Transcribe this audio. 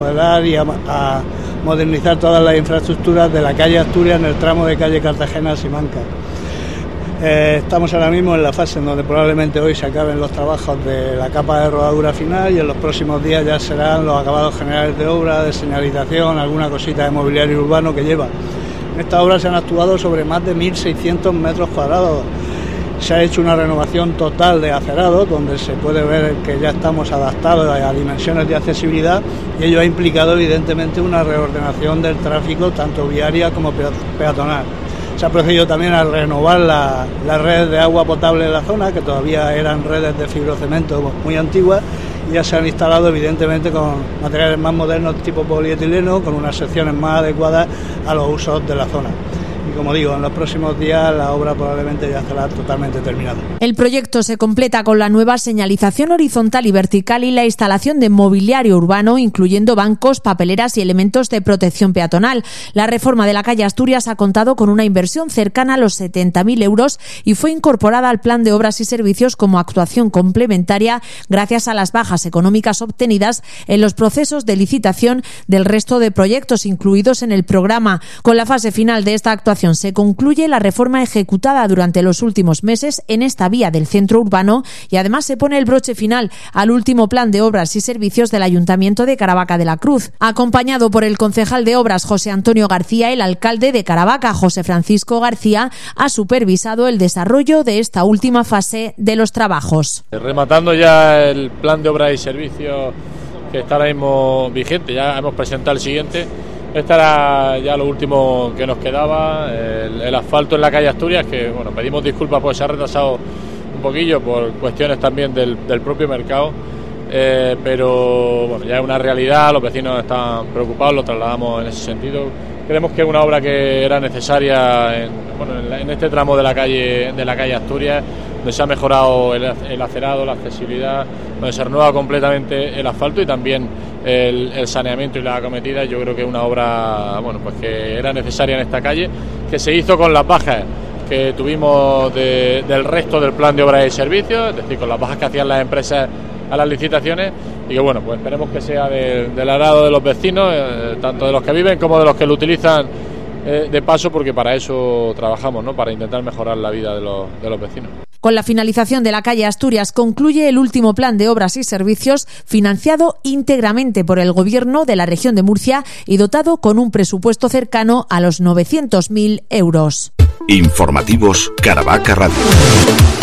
Y a modernizar todas las infraestructuras de la calle Asturias en el tramo de calle Cartagena a Simancas. Estamos ahora mismo en la fase en donde probablemente hoy se acaben los trabajos de la capa de rodadura final y en los próximos días ya serán los acabados generales de obra, de señalización, alguna cosita de mobiliario urbano que lleva. En esta obra se han actuado sobre más de 1.600 metros cuadrados. Se ha hecho una renovación total de acerados, donde se puede ver que ya estamos adaptados a dimensiones de accesibilidad, y ello ha implicado evidentemente una reordenación del tráfico, tanto viaria como peatonal. Se ha procedido también a renovar las redes de agua potable de la zona, que todavía eran redes de fibrocemento muy antiguas, y ya se han instalado evidentemente con materiales más modernos tipo polietileno, con unas secciones más adecuadas a los usos de la zona. Y como digo, en los próximos días la obra probablemente ya estará totalmente terminada. El proyecto se completa con la nueva señalización horizontal y vertical y la instalación de mobiliario urbano, incluyendo bancos, papeleras y elementos de protección peatonal. La reforma de la calle Asturias ha contado con una inversión cercana a los 70.000 euros y fue incorporada al plan de obras y servicios como actuación complementaria gracias a las bajas económicas obtenidas en los procesos de licitación del resto de proyectos incluidos en el programa. Con la fase final de esta actuación se concluye la reforma ejecutada durante los últimos meses en esta vía del centro urbano y además se pone el broche final al último plan de obras y servicios del Ayuntamiento de Caravaca de la Cruz. Acompañado por el concejal de obras José Antonio García, el alcalde de Caravaca, José Francisco García, ha supervisado el desarrollo de esta última fase de los trabajos. Rematando ya el plan de obras y servicios que está ahora mismo vigente, ya hemos presentado el siguiente. Este era ya lo último que nos quedaba, el asfalto en la calle Asturias, que bueno, pedimos disculpas porque se ha retrasado un poquillo por cuestiones también del propio mercado, pero bueno, ya es una realidad, los vecinos están preocupados, lo trasladamos en ese sentido. Creemos que es una obra que era necesaria en este tramo de la calle Asturias, donde se ha mejorado el acerado, la accesibilidad, donde se renueva completamente el asfalto y también el saneamiento y la acometida. Yo creo que es una obra pues que era necesaria en esta calle, que se hizo con las bajas que tuvimos del resto del plan de obras y servicios, es decir, con las bajas que hacían las empresas a las licitaciones, y que pues esperemos que sea del agrado de los vecinos, tanto de los que viven como de los que lo utilizan de paso, porque para eso trabajamos, ¿no? Para intentar mejorar la vida de los vecinos. Con la finalización de la calle Asturias concluye el último plan de obras y servicios financiado íntegramente por el Gobierno de la región de Murcia y dotado con un presupuesto cercano a los 900.000 euros. Informativos Caravaca Radio.